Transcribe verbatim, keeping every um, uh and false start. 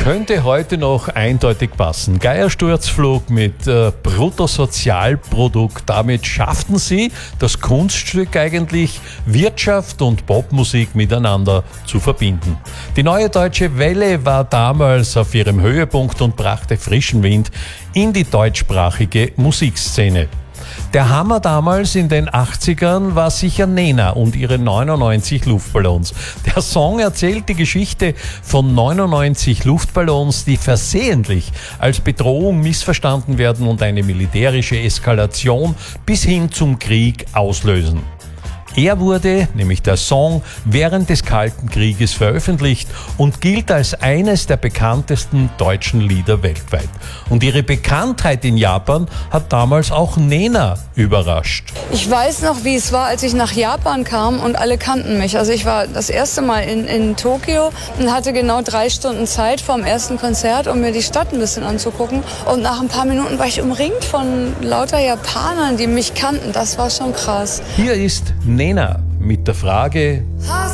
Könnte heute noch eindeutig passen. Geiersturzflug mit äh, Bruttosozialprodukt. Damit schafften sie das Kunststück eigentlich, Wirtschaft und Popmusik miteinander zu verbinden. Die Neue Deutsche Welle war damals auf ihrem Höhepunkt und brachte frischen Wind in die deutschsprachige Musikszene. Der Hammer damals in den achtzigern war sicher Nena und ihre neunundneunzig Luftballons. Der Song erzählt die Geschichte von neunundneunzig Luftballons, die versehentlich als Bedrohung missverstanden werden und eine militärische Eskalation bis hin zum Krieg auslösen. Er wurde, nämlich der Song, während des Kalten Krieges veröffentlicht und gilt als eines der bekanntesten deutschen Lieder weltweit. Und ihre Bekanntheit in Japan hat damals auch Nena überrascht. Ich weiß noch, wie es war, als ich nach Japan kam und alle kannten mich. Also ich war das erste Mal in, in Tokio und hatte genau drei Stunden Zeit vor dem ersten Konzert, um mir die Stadt ein bisschen anzugucken. Und nach ein paar Minuten war ich umringt von lauter Japanern, die mich kannten. Das war schon krass. Hier ist Nena mit der Frage: